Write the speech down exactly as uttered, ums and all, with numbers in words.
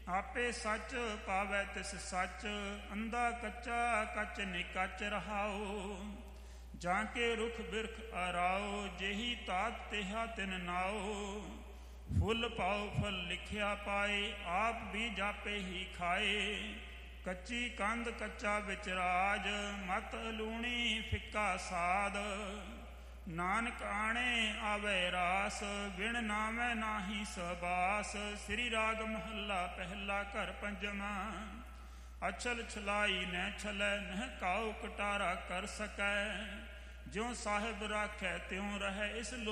ਆਪੇ ਸੱਚ ਪਾਵੈ ਤਿਸ ਸੱਚ, ਅੰਧਾ ਕੱਚਾ ਕੱਚ ਨਿਕੱਚ ਰਹਾਓ। ਜਾਂ ਕੇ ਰੁਖ ਬਿਰਖ ਆਰਾਓ, ਜਿਹੀ ਤਾਤ ਤਿਹਾ ਤਿਨ ਨਾਓ। ਫੁੱਲ ਪਾਓ ਫਲ ਲਿਖਿਆ ਪਾਏ, ਆਪ ਵੀ ਜਾਪੇ ਹੀ ਖਾਏ। ਕੱਚੀ ਕੰਧ ਕੱਚਾ ਵਿਚਰਾਜ, ਮਤ ਲੂਣੀ ਫਿੱਕਾ ਸਾਦ। ਨਾਨਕ ਆਣੇ ਆਵੇ ਰਾਸ, ਬਿਨ ਨਾਵੇਂ ਨਾਹੀ ਸਬਾਸ। ਸ੍ਰੀ ਰਾਗ ਮਹੱਲਾ ਪਹਿਲਾ ਘਰ ਪੰਜਵਾਂ। ਅਛਲ ਛਲਾਈ ਨਹਿ ਛਲੈ, ਨਹਿ ਕਾਉ ਕਟਾਰਾ ਕਰ ਸਕੈ। ਜਿਉ ਸਾਹਿਬ ਰਾਖੈ ਤਿਉ ਰਹੈ, ਇਸ